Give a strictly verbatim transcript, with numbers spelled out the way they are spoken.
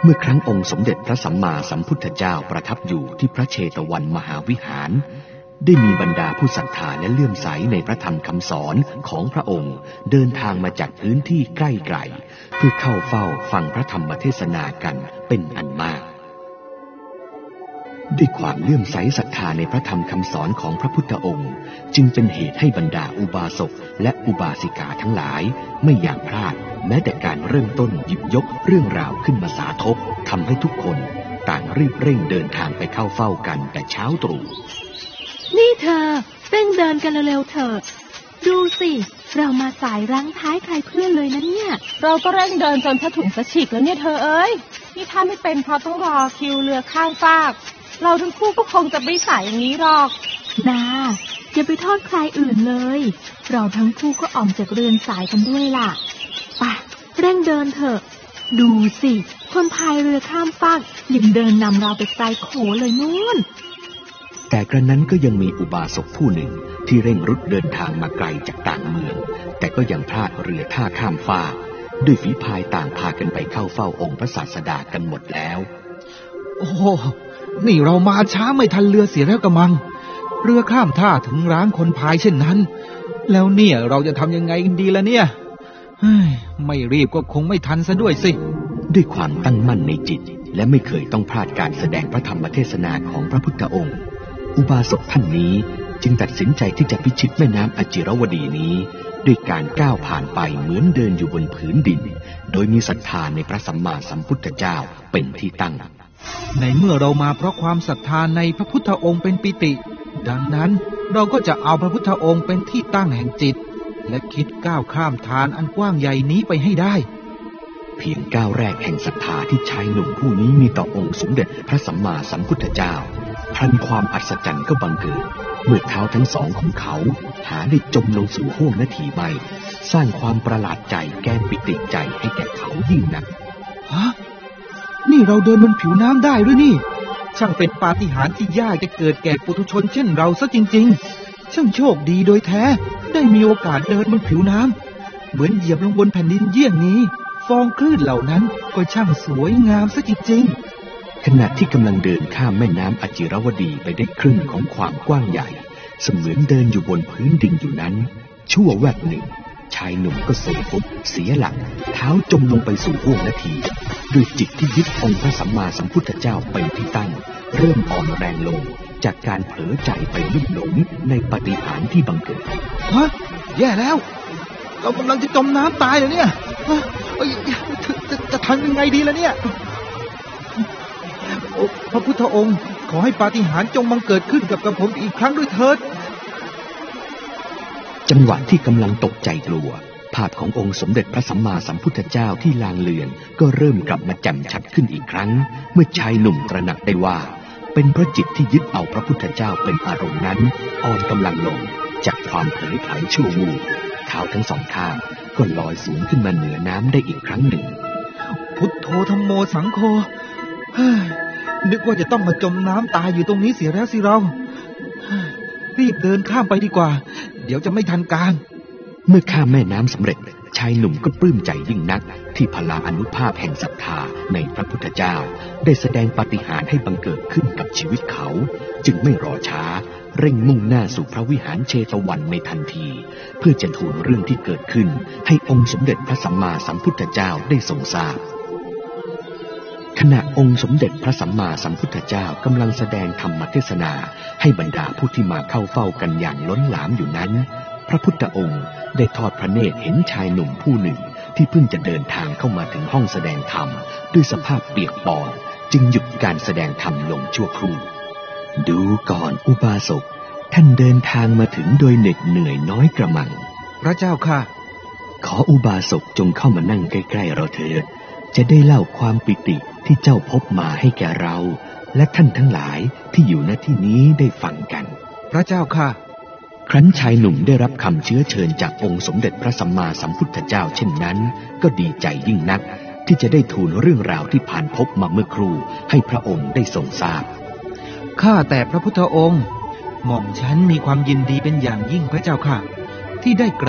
เมื่อครั้งองค์สมเด็จพระสัมมาสัมพุทธเจ้าประทับอยู่ที่พระเชตวันมหาวิหารได้มีบรรดาผู้ศรัทธาและเลื่อมใสในพระธรรมคำสอนของพระองค์เดินทางมาจากพื้นที่ใกล้ไกลเพื่อเข้าเฝ้าฟังพระธรรมเทศนากันเป็นอันมากด้วยความเลื่อมใสศรัทธาในพระธรรมคำสอนของพระพุทธองค์จึงเป็นเหตุให้บรรดาอุบาสกและอุบาสิกาทั้งหลายไม่อยากพลาดแม้แต่การเริ่มต้นหยิบยกเรื่องราวขึ้นมาสาธบทำให้ทุกคนต่างรีบเร่งเดินทางไปเข้าเฝ้ากันแต่เช้าตรู่นี่เธอเร่งเดินกันเร็วๆเถิดดูสิเรามาสายรั้งท้ายใครเพื่อนเลยนะเนี่ยเราก็เร่งเดินจนผ้าถุงจะฉีกแล้วเนี่ยเธอเอ้ยนี่ถ้าไม่เป็นเพราะต้องรอคิวเรือข้ามฟากเราทั้งคู่ก็คงจะไม่สายอย่างนี้หรอกนาอย่าไปโทษใครอื่นเลยเราทั้งคู่ก็ออกจากเรือนสายกันด้วยล่ะไปเร่งเดินเถอะดูสิคนพายเรือข้ามฟากยังเดินนำเราไปไกลโขเลยนู่นแต่กระนั้นก็ยังมีอุบาสกผู้หนึ่งที่เร่งรุดเดินทางมาไกลจากต่างเมืองแต่ก็ยังพลาดเรือท่าข้ามฟากด้วยฝีพายต่างพากันไปเข้าเฝ้าองค์พระศาสดากันหมดแล้วโอ้นี่เรามาช้าไม่ทันเรือเสียแล้วกระมังเรือข้ามท่าถึงร้างคนพายเช่นนั้นแล้วเนี่ยเราจะทำยังไงดีล่ะเนี่ยไม่รีบก็คงไม่ทันซะด้วยสิด้วยความตั้งมั่นในจิตและไม่เคยต้องพลาดการแสดงพระธรรมเทศนาของพระพุทธองค์อุบาสกท่านนี้จึงตัดสินใจที่จะพิชิตแม่น้ำอจิรวดีนี้ด้วยการก้าวผ่านไปเหมือนเดินอยู่บนผืนดินโดยมีศรัทธาในพระสัมมาสัมพุทธเจ้าเป็นที่ตั้งในเมื่อเรามาเพราะความศรัทธาในพระพุทธองค์เป็นปิติดังนั้นเราก็จะเอาพระพุทธองค์เป็นที่ตั้งแห่งจิตและคิดก้าวข้ามทานอันกว้างใหญ่นี้ไปให้ได้เพียงก้าวแรกแห่งศรัทธาที่ชายหนุ่มผู้นี้มีต่อองค์สมเด็จพระสัมมาสัมพุทธเจ้าพลันความอัศจรรย์ก็บังเกิดเมื่อเท้าทั้งสองของเขาหาได้จมลงสู่ห้วงนาทีใบสร้างความประหลาดใจแก้ปิติใจให้แก่เขายิ่งนักฮะนี่เราเดินบนผิวน้ำได้ด้วยนี่ช่างเป็นปาฏิหาริย์ที่ยากจะเกิดแก่ปุถุชนเช่นเราซะจริงๆช่างโชคดีโดยแท้ได้มีโอกาสเดินบนผิวน้ำเหมือนเหยียบลงบนแผ่นดินเยี่ยงนี้ฟองคลื่นเหล่านั้นก็ช่างสวยงามซะจริงๆขณะที่กำลังเดินข้ามแม่น้ำอจิรวดีไปได้ครึ่งของความกว้างใหญ่เสมือนเดินอยู่บนพื้นดินอยู่นั้นชั่วแวบหนึ่งชายหนุ่มก็เสปุ๊บเสียหลักเท้าจมลงไปสู่ห้วงนาทีด้วยจิตที่ยึดองค์พระสัมมาสัมพุทธเจ้าเป็นที่ตั้งเริ่มอ่อนแรงลงจากการเผลอใจไปลุ่มหลงในปาฏิหาริย์ที่บังเกิดฮะแย่แล้วเรากำลังจะจมน้ำตายเลยเนี่ยจะจะทำยังไงดีล่ะเนี่ยพระพุทธองค์ขอให้ปาฏิหาริย์จงบังเกิดขึ้นกับกระผมอีกครั้งด้วยเถิดจังหวะที่กำลังตกใจกลัวภาพขององค์สมเด็จพระสัมมาสัมพุทธเจ้าที่ลางเลือนก็เริ่มกลับมาแจ่มชัดขึ้นอีกครั้งเมื่อชายหนุ่มตระหนักได้ว่าเป็นพระจิตที่ยึดเอาพระพุทธเจ้าเป็นอารมณ์นั้นอ่อนกำลังลงจากความเผลอไผลชั่ววูบเท้าทั้งสองข้างก็ลอยสูงขึ้นมาเหนือน้ำได้อีกครั้งหนึ่งพุทโธธัมโมสังโฆนึกว่าจะต้องมาจมน้ำตายอยู่ตรงนี้เสียแล้วสิเรารีบเดินข้ามไปดีกว่าเดี๋ยวจะไม่ทันการเมื่อข้ามแม่น้ำสำเร็จชายหนุ่มก็ปลื้มใจยิ่งนักที่พลาอานุภาพแห่งศรัทธาในพระพุทธเจ้าได้แสดงปาฏิหาริย์ให้บังเกิดขึ้นกับชีวิตเขาจึงไม่รอช้าเร่งมุ่งหน้าสู่พระวิหารเชตวันในทันทีเพื่อจะทูลเรื่องที่เกิดขึ้นให้องค์สมเด็จพระสัมมาสัมพุทธเจ้าได้ทรงทราบขณะองค์สมเด็จพระสัมมาสัมพุทธเจ้ากำลังแสดงธรรมเทศนาให้บรรดาผู้ที่มาเข้าเฝ้ากันอย่างล้นหลามอยู่นั้นพระพุทธองค์ได้ทอดพระเนตรเห็นชายหนุ่มผู้หนึ่งที่เพิ่งจะเดินทางเข้ามาถึงห้องแสดงธรรมด้วยสภาพเปียกปอนจึงหยุดการแสดงธรรมลงชั่วครู่ดูก่อนอุบาสกท่านเดินทางมาถึงโดยเหน็ดเหนื่อยน้อยกระมังพระเจ้าค่ะขออุบาสกจงเข้ามานั่งใกล้ๆเราเถิดจะได้เล่าความปิติที่เจ้าพบมาให้แก่เราและท่านทั้งหลายที่อยู่ณที่นี้ได้ฟังกันพระเจ้าค่ะครั้นชายหนุ่มได้รับคำเชื้อเชิญจากองค์สมเด็จพระสัมมาสัมพุทธเจ้าเช่นนั้นก็ดีใจยิ่งนักที่จะได้ทูลเรื่องราวที่ผ่านพบมาเมื่อครู่ให้พระองค์ได้ทรงทราบข้าแต่พระพุทธองค์หม่อมฉันมีความยินดีเป็นอย่างยิ่งพระเจ้าค่ะที่ได้